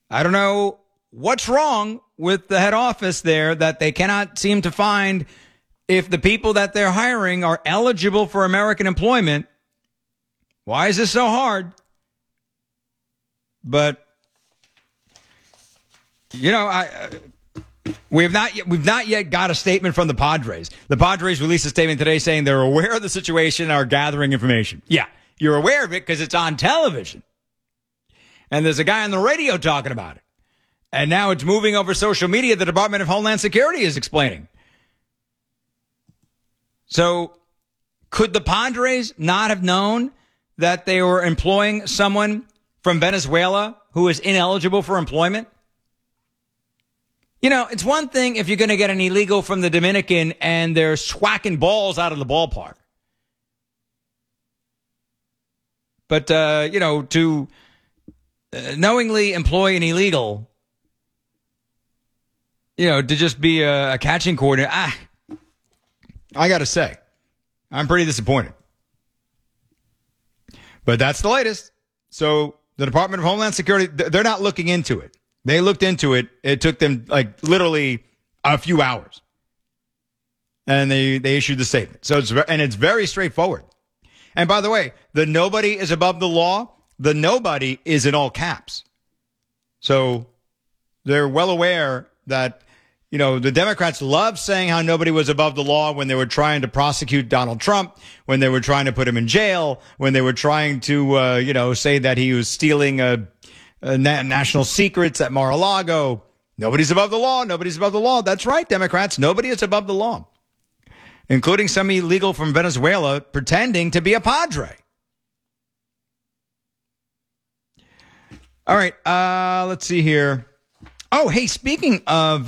I don't know what's wrong with the head office there that they cannot seem to find if the people that they're hiring are eligible for American employment. Why is this so hard? But, you know, we've not yet got a statement from the Padres. The Padres released a statement today saying they're aware of the situation and are gathering information. Yeah, you're aware of it because it's on television. And there's a guy on the radio talking about it. And now it's moving over social media. The Department of Homeland Security is explaining. So could the Padres not have known that they were employing someone from Venezuela who is ineligible for employment? You know, it's one thing if you're going to get an illegal from the Dominican and they're swacking balls out of the ballpark. But, you know, to knowingly employ an illegal, you know, to just be a catching coordinator, I got to say, I'm pretty disappointed. But that's the latest. So the Department of Homeland Security, they're not looking into it. They looked into it. It took them like literally a few hours. And they issued the statement. So it's very straightforward. And by the way, the nobody is above the law. The nobody is in all caps. So they're well aware that, you know, the Democrats love saying how nobody was above the law when they were trying to prosecute Donald Trump, when they were trying to put him in jail, when they were trying to, you know, say that he was stealing national secrets at Mar-a-Lago. Nobody's above the law. Nobody's above the law. That's right, Democrats. Nobody is above the law, including some illegal from Venezuela pretending to be a Padre. All right, let's see here. Oh, hey, speaking of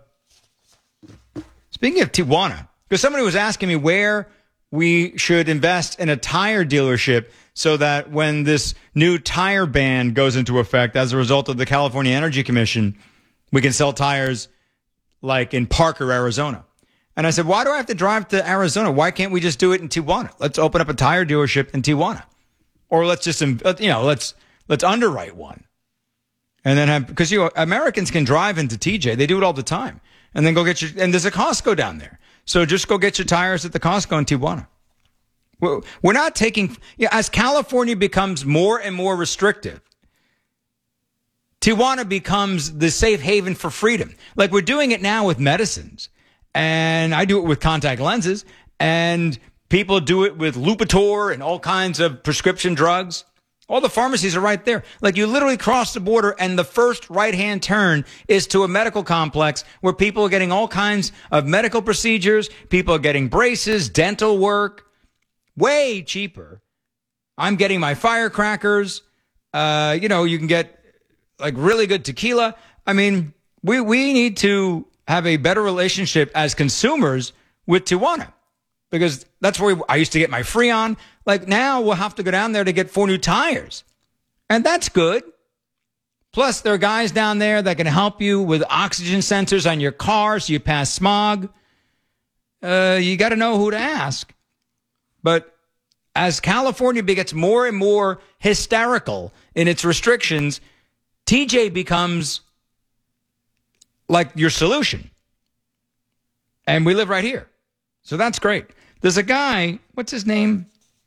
Tijuana, because somebody was asking me where we should invest in a tire dealership so that when this new tire ban goes into effect as a result of the California Energy Commission, we can sell tires like in Parker, Arizona. And I said, why do I have to drive to Arizona? Why can't we just do it in Tijuana? Let's open up a tire dealership in Tijuana. Or let's just, you know, let's underwrite one. And then because, you know, Americans can drive into TJ. They do it all the time. And then go get and there's a Costco down there. So just go get your tires at the Costco in Tijuana. We're not taking, as California becomes more and more restrictive, Tijuana becomes the safe haven for freedom. Like we're doing it now with medicines. And I do it with contact lenses. And people do it with Lipitor and all kinds of prescription drugs. All the pharmacies are right there. Like you literally cross the border and the first right-hand turn is to a medical complex where people are getting all kinds of medical procedures. People are getting braces, dental work, way cheaper. I'm getting my firecrackers. You know, you can get like really good tequila. I mean, we need to have a better relationship as consumers with Tijuana. Because that's where I used to get my Freon. Like now we'll have to go down there to get 4 new tires. And that's good. Plus there are guys down there that can help you with oxygen sensors on your car so you pass smog. You got to know who to ask. But as California gets more and more hysterical in its restrictions, TJ becomes like your solution. And we live right here. So that's great. There's a guy, what's his name?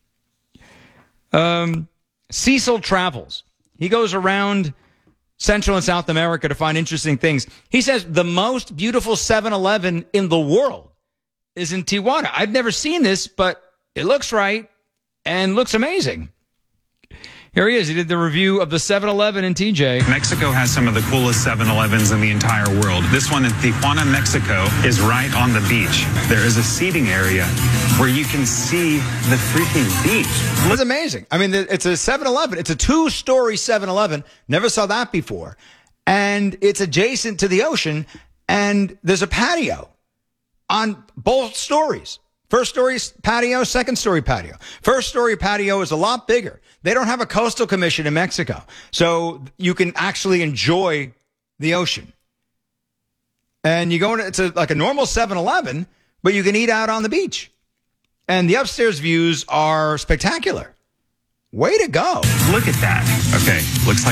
Cecil Travels. He goes around Central and South America to find interesting things. He says the most beautiful 7-Eleven in the world is in Tijuana. I've never seen this, but it looks right and looks amazing. Here he is. He did the review of the 7-Eleven in TJ. Mexico has some of the coolest 7-Elevens in the entire world. This one in Tijuana, Mexico, is right on the beach. There is a seating area where you can see the freaking beach. It's amazing. I mean, it's a 7-Eleven. It's a 2-story 7-Eleven. Never saw that before. And it's adjacent to the ocean. And there's a patio on both stories. First story patio, second story patio. First story patio is a lot bigger. They don't have a coastal commission in Mexico. So you can actually enjoy the ocean. And you go in, it's like a normal 7-Eleven, but you can eat out on the beach. And the upstairs views are spectacular. Way to go. Look at that. Okay, looks like